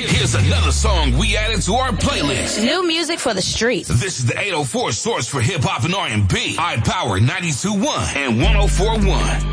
Here's another song we added to our playlist. New music for the streets. This is the 804 source for hip hop and R&B. iPower 92.1 and 104.1.